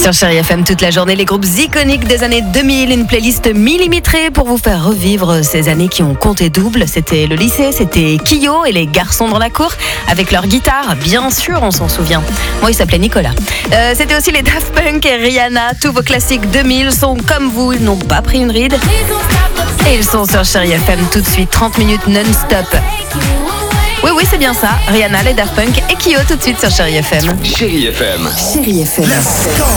Sur Chérie FM, toute la journée, les groupes iconiques des années 2000, une playlist millimétrée pour vous faire revivre ces années qui ont compté double. C'était le lycée, c'était Kyo et les garçons dans la cour avec leur guitare, bien sûr, on s'en souvient. Moi, il s'appelait Nicolas. C'était aussi les Daft Punk et Rihanna. Tous vos classiques 2000 sont comme vous, ils n'ont pas pris une ride. Et ils sont sur Chérie FM tout de suite, 30 minutes non-stop. Oui, c'est bien ça. Rihanna, les Daft Punk et Kyo tout de suite sur Chérie FM. Chérie FM. Chérie FM. Let's go.